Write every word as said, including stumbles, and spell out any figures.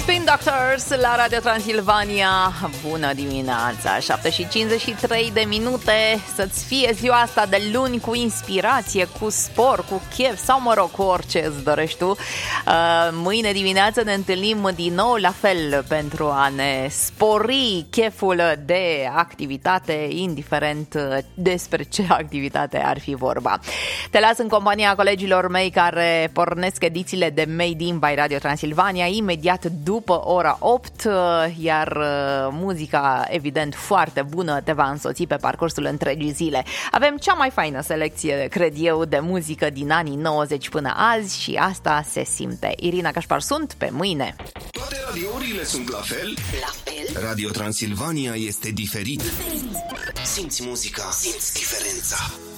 Spin Doctors la Radio Transilvania. Bună dimineața, șapte și cincizeci și trei de minute. Să-ți fie ziua asta de luni cu inspirație, cu spor, cu chef sau mă rog, cu orice îți dorești tu. Mâine dimineață ne întâlnim din nou la fel pentru a ne spori cheful de activitate, indiferent despre ce activitate ar fi vorba. Te las în compania colegilor mei care pornesc edițiile de Made in by Radio Transilvania imediat după ora opt, iar muzica, evident, foarte bună te va însoți pe parcursul întregii zile. Avem cea mai faină selecție, cred eu, de muzică din anii nouăzeci până azi și asta se simte. Irina Cașpar sunt, pe mâine. Toate radiourile sunt la fel? La fel? Radio Transilvania este diferit. Simți muzica, simți diferența.